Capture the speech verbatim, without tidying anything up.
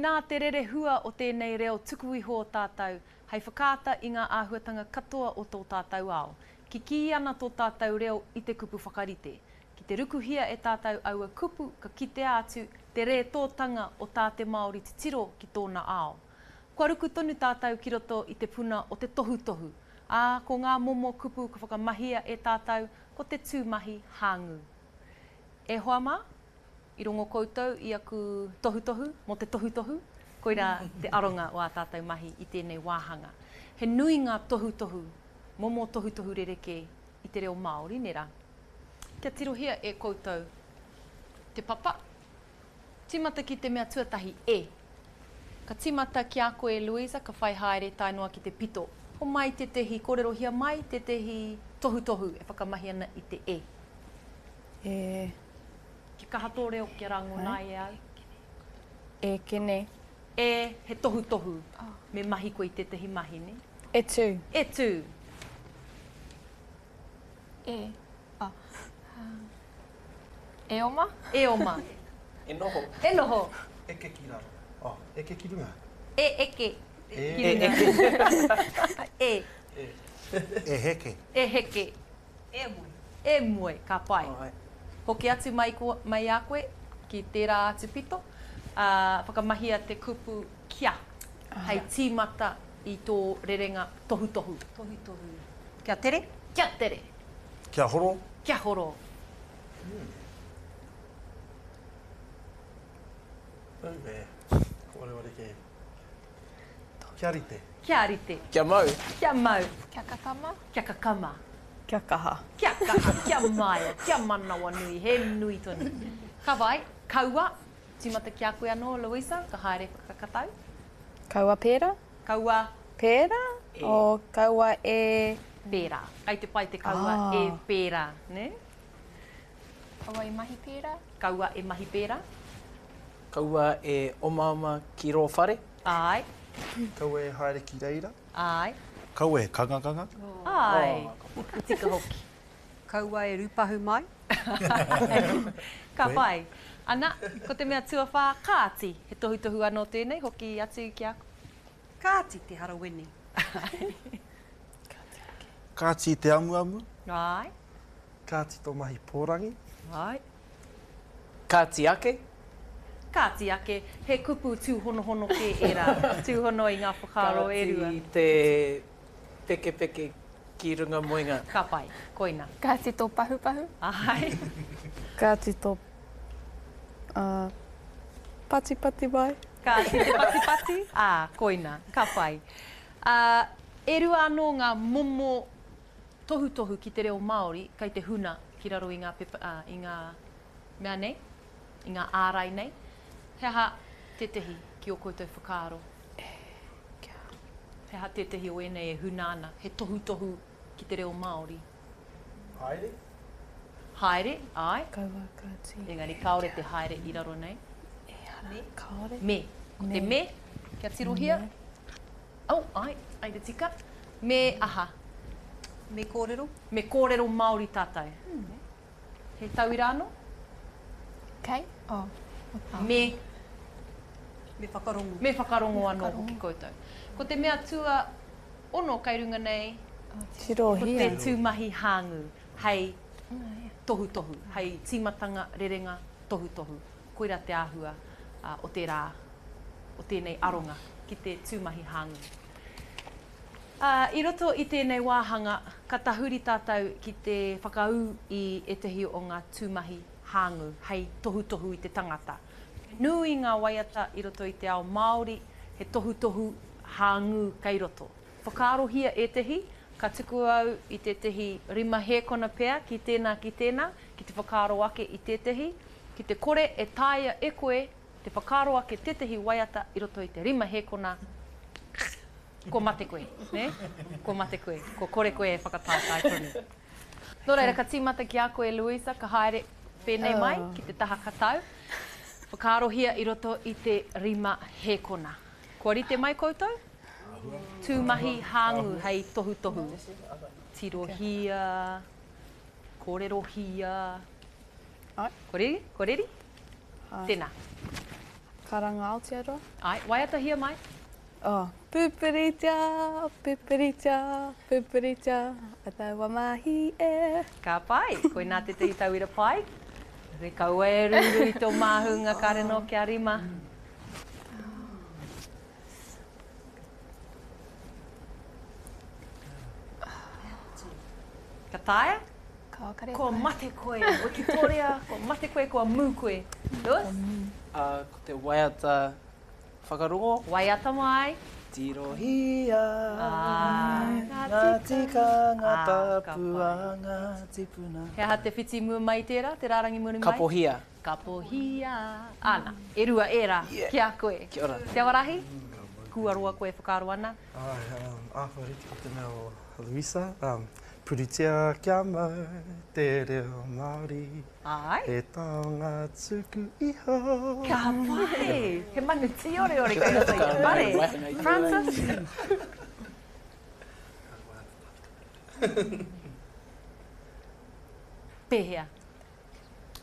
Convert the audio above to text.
nā te rere hua o tēnei reo tuku iho o tātou, hei whakaata i ngā āhuatanga katoa o tō tātou ao. Ki ki ana tō tātou reo i te kupu whakarite. Ki te rukuhia e tātou aua kupu, ka kite atu te re tōtanga o tā te Māori te tiro ki tōna ao. Kua ruku tonu tātou ki roto i te puna o te tohu tohu. Ā, ko ngā momo kupu ka whakamahia e tātou, ko te tūmahi hāngu. E hoa mā, i rongo koutou i aku tohu tohu, mo te tohu tohu, koira te aronga o a tātou mahi i tēnei wāhanga. He nui ngā tohu tohu, momo tohu tohu rereke i te reo Māori, nera. Kia tirohia e koutou te papa. Timata ki te mea tuatahi e. Ka timata ki a koe Louisa, ka whai haere tainoa ki te pito. Ho mai te tehi, kōrerohia mai te tehi tohu tohu e whakamahi ana i te e. E... Ki kahato reo ki rango nai e au. E kene. E he tohu tohu. Oh. Me mahi koe i te tehi mahi, ne? E tū. E tū. E. Ah. E oma? E oma. E noho. E noho. Eke ki raro. Oh, eke ki runga. E eke. E ki runga. E. E. E heke. E heke. E mui. E mui, ka pai. Oh, Hoki atu mai, ko, mai a koe ki tērā atu pito. Uh, whakamahia te kupu kia. Ah, hei tīmata i tō rerenga tohu tohu. Tohu tohu. Kia tere? Kia tere. Kia horo. Kia horo. Mm. Ue, kore wale ke. Kia rite. Kia rite. Kia mau. Kia mau. Kia kakama. Kia kakama. Kia kaha. Kia kaha. Kia maia. Kia manawa nui. He nui tonu. Ka vai, kaua. Timata ki a koe anō, Louisa, ka haere whakakatau. Kaua pēra? Kaua Pēra? E. O kaua e... pēra. Ai te pai te kaua Ah. e pēra, ne? Kaua i mahi pēra. Kaua e mahi pēra. Kaua e omaoma ki rō whare. Ai. Kaua e haere ki reira. Ai. Kau e kanga kanga. Ai. Tika hoki. Kaua e rupahu mai. Ka pai. Ana, ko te mea tuawha kāti. He tohu tohu anō tēnei, hoki atu ki a... Kāti te harawene. Kāti te amu amu. Ai. Kāti tō mahi pōrangi. Ai. Kāti ake. Kāti ake, he kupu tūhonohono ke era. Tūhono i ngā whakaro e rua. Kāti te peke peke ki runga moinga. Ka pai, koina. Kāti tō pahu pahu. Ai. Kāti tō... Uh, pati pati vai. Kāti te pati pati. Ah, koina, ka pai. Uh, e rua anō ngā momo tohu tohu ki te reo Māori, kai te huna ki raro i ngā, pepa, uh, i ngā mea nei, i ngā ārai nei. He aha te tehi ki o koutou whakaaro. He aha te tehi o enei e huna ana, he tohu tohu ki te reo Māori. Haere. Haere, ai. Kaua kāti. Engari, kaore te haere i raro nei. E ana, kaore. Me. Ko te me, kia tirohia. Au, oh, ai, ai te tika. Me aha. Me kōrero. Me kōrero Māori tātai. Mm. He tauira anō? Kei? Oh. Ah. Me, Me whakarongo. me whakarongo anō hoki koutou. Ko te mea tua ono kai runga nei, ko Tirohia. te tūmahi hāngu, hei tohu tohu, hei tīmatanga rerenga tohu tohu. Koira te āhua uh, o te rā, o tēnei aronga ki te tūmahi hāngu. Uh, I roto i tēnei wāhanga, ka tahuri tātou ki te whakau i etehi o ngā tūmahi hāngu, hei tohu tohu i te tangata. Nui ngā waiata i roto i te ao Māori, he tohu tohu hāngu kei roto. Whakaarohia etehi, ka tuku au i te tehi rima hēkona pea ki tēnā ki tēnā, ki te whakaaro ake i tētehi, ki te kore e tāia e koe, te whakaaro ake tētehi waiata i roto i te rima hēkona, ko mate koe, ne? Ko mate koe, ko kore koe e whakatātai tonu. Nō reira, ka tīmata ki a koe Louisa, ka haere pēnei mai ki te taha katau. Whakaarohia i roto i te rima hēkona. Kua rite mai koutou? Tūmahi hāngu hei tohu tohu. Tirohia, kōrerohia. Koreri? Koreri? Tēnā. Karanga Aotearoa. Ai, waiata hia mai. Oh, pupuritia, pupuritia, pupuritia, a taua mahi e. Ka pai, koe nā te te i tauira pai. Re kaua e ruru i tō māhunga kareno ki a rima. Ka taia? Ka kare Ko mate koe, Wikitoria, ko mate koe, ko mū koe. Lewis? Uh, ko te waiata whakarongo. Waiata mai. Tirohia, Ah, ngā tikanga Ah, ka tapua, ngā tipuna. He aha te whiti mua mai tērā, te rārangi muri mai? Kapohia. Kapohia. Ana, e rua e rā, Yeah. kia koe. Kia ora. Te awarahi? Kua roa koe whakaaro ana. Ai, um, āwhariti ko te mea o Luisa. Um, Puritia kia mau, te reo Māori. Ai. E taonga tuku iho. Ka pai. He manu ti ore ore kai rata i pare. Francis? Pehea.